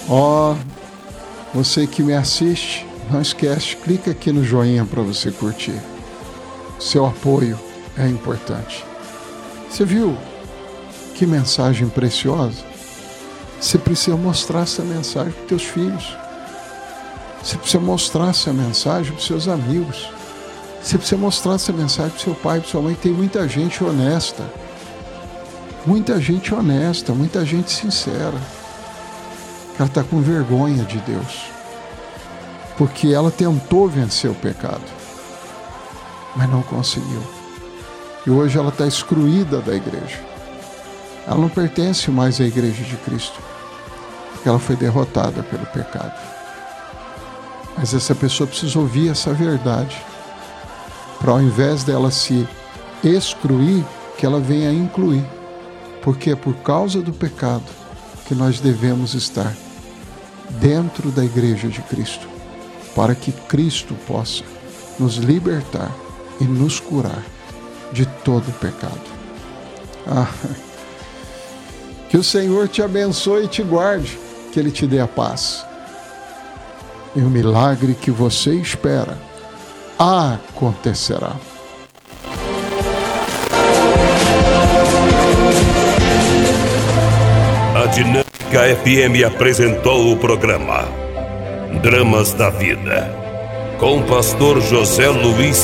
Ó, você que me assiste, não esquece, clica aqui no joinha para você curtir. Seu apoio é importante. Você viu que mensagem preciosa? Você precisa mostrar essa mensagem para os teus filhos. Você precisa mostrar essa mensagem para os seus amigos. Você precisa mostrar essa mensagem para o seu pai, para sua mãe. Tem muita gente honesta. Muita gente honesta, muita gente sincera. Ela está com vergonha de Deus. Porque ela tentou vencer o pecado, mas não conseguiu. E hoje ela está excluída da igreja. Ela não pertence mais à igreja de Cristo, porque ela foi derrotada pelo pecado. Mas essa pessoa precisa ouvir essa verdade, para ao invés dela se excluir, que ela venha incluir. Porque é por causa do pecado que nós devemos estar dentro da igreja de Cristo, para que Cristo possa nos libertar e nos curar de todo o pecado. Que o Senhor te abençoe e te guarde, que Ele te dê a paz. E o milagre que você espera acontecerá. A Dinâmica FM apresentou o programa Dramas da Vida, com o pastor José Luiz